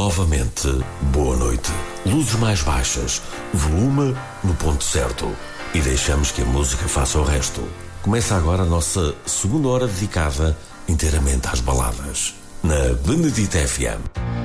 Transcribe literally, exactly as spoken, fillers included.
Novamente, boa noite. Luzes mais baixas, volume no ponto certo. E deixamos que a música faça o resto. Começa agora a nossa segunda hora dedicada inteiramente às baladas. Na Benedita F M.